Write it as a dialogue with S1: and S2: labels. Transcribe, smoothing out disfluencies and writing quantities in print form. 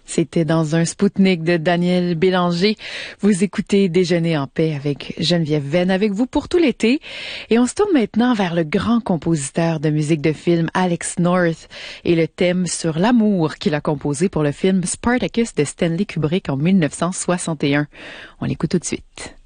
S1: C'était dans un Spoutnik de Daniel Bélanger. Vous écoutez Déjeuner en paix avec Geneviève Venn, avec vous pour tout l'été. Et on se tourne maintenant vers le grand compositeur de musique de film Alex North et le thème sur l'amour qu'il a composé pour le film Spartacus de Stanley Kubrick en 1961. On l'écoute tout de suite.